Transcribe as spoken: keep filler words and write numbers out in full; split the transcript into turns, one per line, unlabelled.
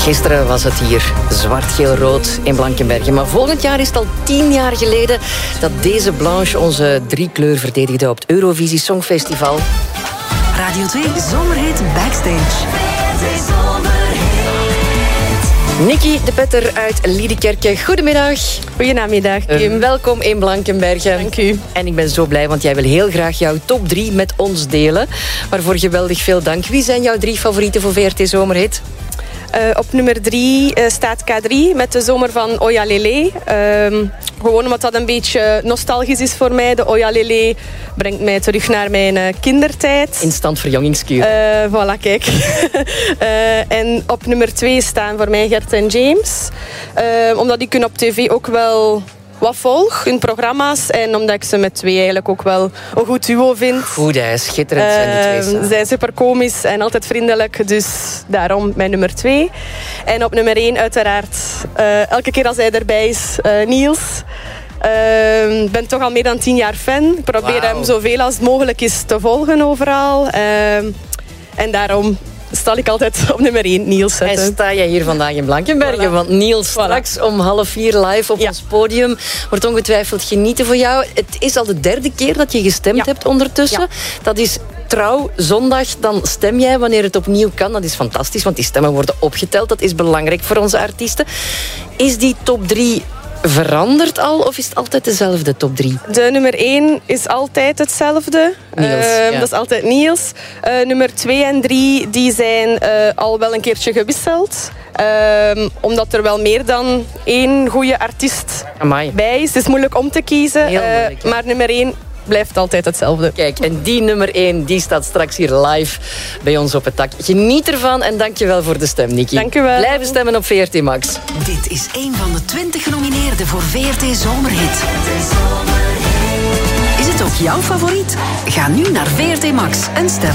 Gisteren was het hier zwart-geel-rood in Blankenbergen. Maar volgend jaar is het al tien jaar geleden dat deze Blanche onze driekleur verdedigde op het Eurovisie Songfestival.
Radio twee Zomerhit Backstage.
Nikki de Petter uit Liedekerke, goedemiddag.
Goedenamiddag, Kim.
Uh, welkom in Blankenbergen.
Dank u.
En ik ben zo blij, want jij wil heel graag jouw top drie met ons delen. Waarvoor geweldig veel dank. Wie zijn jouw drie favorieten voor V R T Zomerhit?
Uh, op nummer drie uh, staat K drie met de zomer van Oya Lele. Uh, gewoon omdat dat een beetje nostalgisch is voor mij. De Oya Lele brengt mij terug naar mijn uh, kindertijd.
Instant verjongingskuur.
Uh, voilà, kijk. uh, en op nummer twee staan voor mij Gert en James. Uh, omdat ik hun op tv ook wel wat volg, hun programma's. En omdat ik ze met twee eigenlijk ook wel een goed duo vind.
Goed, hè, schitterend zijn die twee samen.
Ze zijn super komisch en altijd vriendelijk. Dus daarom mijn nummer twee. En op nummer één uiteraard, uh, elke keer als hij erbij is, uh, Niels. Ik uh, ben toch al meer dan tien jaar fan. Ik probeer wow. hem zoveel als het mogelijk is te volgen overal. Uh, en daarom stal ik altijd op nummer één, Niels zetten.
En sta jij hier vandaag in Blankenbergen? Voilà. Want Niels, straks voilà. om half vier live op ja. ons podium wordt ongetwijfeld genieten voor jou. Het is al de derde keer dat je gestemd ja. hebt ondertussen. Ja. Dat is trouw zondag, dan stem jij wanneer het opnieuw kan. Dat is fantastisch, want die stemmen worden opgeteld. Dat is belangrijk voor onze artiesten. Is die top drie veranderd al of is het altijd dezelfde top drie?
De nummer één is altijd hetzelfde.
Niels,
uh,
ja.
Dat is altijd Niels. Uh, nummer twee en drie die zijn uh, al wel een keertje gewisseld. Uh, omdat er wel meer dan één goede artiest
Amai.
bij is. Het is moeilijk om te kiezen.
Heel moeilijk,
uh, maar nummer één blijft altijd hetzelfde.
Kijk, en die nummer één die staat straks hier live bij ons op het dak. Geniet ervan en dankjewel voor de stem, Nikki.
Dank u wel.
Blijven stemmen op V R T Max.
Dit is een van de twintig genomineerden voor V R T Zomerhit. Is het ook jouw favoriet? Ga nu naar V R T Max en stem.